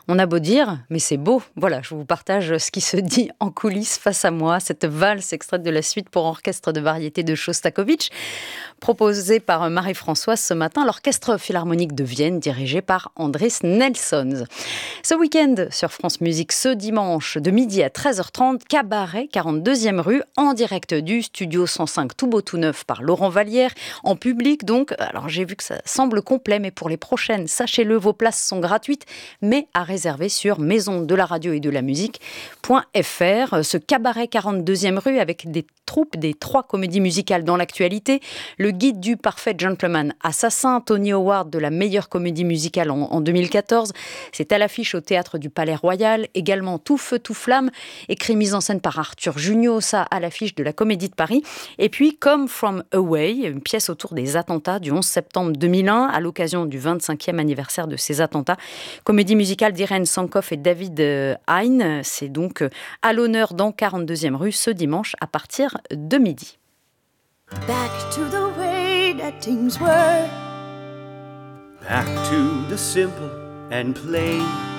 On a beau dire, mais c'est beau. Voilà, je vous partage ce qui se dit en coulisses face à moi. Cette valse extraite de la suite pour orchestre de variété de Shostakovich, proposée par Marie-Françoise ce matin, l'Orchestre Philharmonique de Vienne, dirigé par Andris Nelsons. Ce week-end, sur France Musique, ce dimanche, de midi à 13h30, Cabaret, 42e rue, en direct du studio 105, tout beau tout neuf par Laurent Vallière, en public donc. Alors j'ai vu que ça semble complet, mais pour les prochaines, sachez-le, vos places sont gratuites, mais à réserver sur maison de la radio et de la musique.fr. Ce Cabaret 42e rue avec des troupes des 3 comédies musicales dans l'actualité, le guide du parfait gentleman assassin, Tony Award de la meilleure comédie musicale en 2014. C'est à l'affiche au Théâtre du Palais Royal, également Tout feu, tout flamme, écrit mise en scène par Arthur Junio, ça à l'affiche de la Comédie de Paris. Et puis Come From Away, une pièce autour des attentats du 11 septembre 2001, à l'occasion du 25e anniversaire de ces attentats. Comédie musicale d'Irène Sankoff et David Hein. C'est donc à l'honneur dans 42e rue ce dimanche à partir de midi. Back to the way that things were. Back to the simple and plain.